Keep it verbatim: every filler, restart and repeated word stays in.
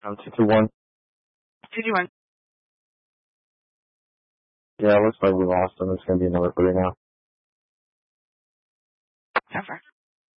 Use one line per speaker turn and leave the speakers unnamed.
Um, two two one.
two two one.
Yeah, it looks like we lost him. It's going to be another three now.
So far.